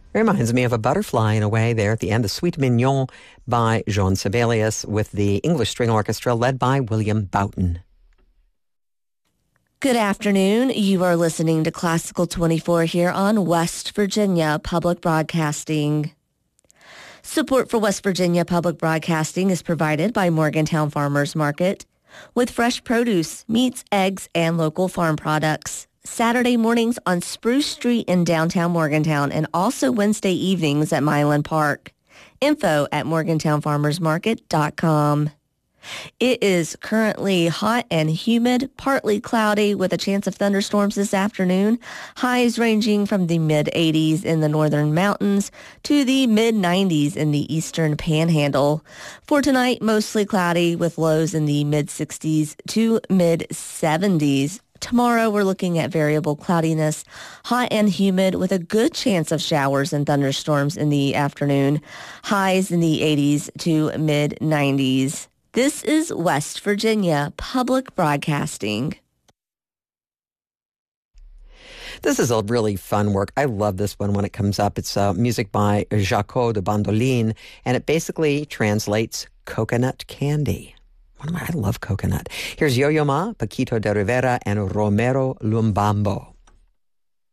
Reminds me of a butterfly in a way there at the end, the Suite Mignon by Jean Sibelius with the English String Orchestra led by William Boughton. Good afternoon. You are listening to Classical 24 here on West Virginia Public Broadcasting. Support for West Virginia Public Broadcasting is provided by Morgantown Farmers Market with fresh produce, meats, eggs, and local farm products. Saturday mornings on Spruce Street in downtown Morgantown and also Wednesday evenings at Milan Park. Info at morgantownfarmersmarket.com. It is currently hot and humid, partly cloudy with a chance of thunderstorms this afternoon. Highs ranging from the mid-80s in the northern mountains to the mid-90s in the eastern panhandle. For tonight, mostly cloudy with lows in the mid-60s to mid-70s. Tomorrow, we're looking at variable cloudiness, hot and humid with a good chance of showers and thunderstorms in the afternoon. Highs in the 80s to mid-90s. This is West Virginia Public Broadcasting. This is a really fun work. I love this one when it comes up. It's music by Jaco de Bandolin, and it basically translates coconut candy. I love coconut. Here's Yo-Yo Ma, Paquito de Rivera, and Romero Lumbambo.